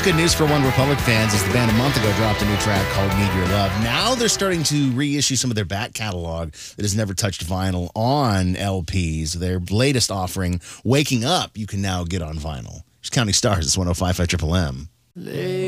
good news for One Republic fans as the band a month ago dropped a new track called Need Your Love. Now they're starting to reissue some of their back catalog that has never touched vinyl on LPs. Their latest offering, Waking Up, you can now get on vinyl. Just Counting Stars, it's 105.5 Triple M.